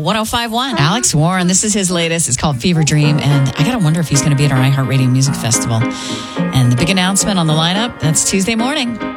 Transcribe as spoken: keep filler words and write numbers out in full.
one oh five point one. Alex Warren, this is his latest. It's called Fever Dream, and I got to wonder if he's going to be at our iHeartRadio Music Festival. And the big announcement on the lineup, that's Tuesday morning.